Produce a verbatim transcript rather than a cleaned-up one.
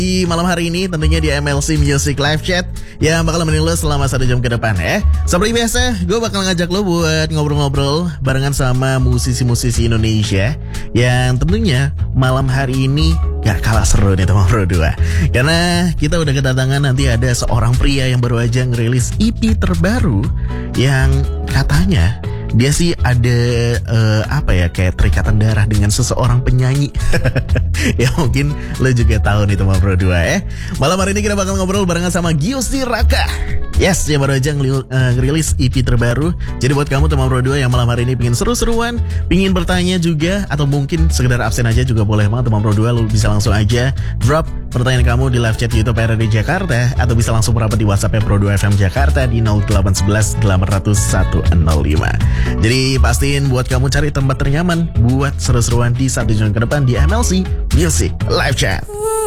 Di malam hari ini tentunya di M L C Music Live Chat yang bakal nemenin lo selama satu jam ke depan ya. Seperti biasa, gue bakal ngajak lo buat ngobrol-ngobrol barengan sama musisi-musisi Indonesia yang tentunya malam hari ini gak kalah seru nih teman Pro dua. Karena kita udah kedatangan nanti ada seorang pria yang baru aja ngerilis E P terbaru yang katanya dia sih ada uh, apa ya kayak terikatan darah dengan seseorang penyanyi. Ya mungkin lo juga tahu nih teman Pro dua ya. Malam hari ini kita bakal ngobrol barengan sama Giusti Raka. Yes, yang baru aja ngerilis uh, E P terbaru. Jadi buat kamu teman Pro dua yang malam hari ini pingin seru-seruan, pingin bertanya juga, atau mungkin sekedar absen aja juga boleh banget teman Pro dua. Lo bisa langsung aja drop pertanyaan kamu di live chat YouTube R R D Jakarta, atau bisa langsung merapat di WhatsApp Pro dua F M Jakarta di nol delapan satu satu delapan nol satu nol lima. Jadi pastiin buat kamu cari tempat ternyaman buat seru-seruan di satu jam ke depan di M L C Music Live Chat.